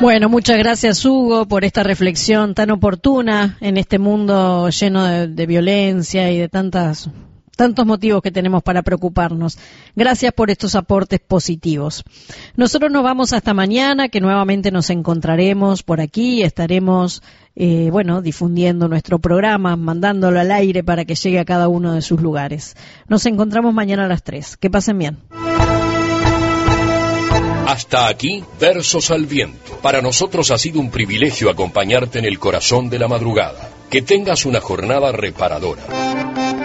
Bueno, muchas gracias, Hugo, por esta reflexión tan oportuna en este mundo lleno de violencia y de tantos motivos que tenemos para preocuparnos. Gracias por estos aportes positivos. Nosotros nos vamos hasta mañana, que nuevamente nos encontraremos por aquí. Estaremos, difundiendo nuestro programa, mandándolo al aire para que llegue a cada uno de sus lugares. Nos encontramos mañana a las 3. Que pasen bien. Hasta aquí, Versos al Viento. Para nosotros ha sido un privilegio acompañarte en el corazón de la madrugada. Que tengas una jornada reparadora.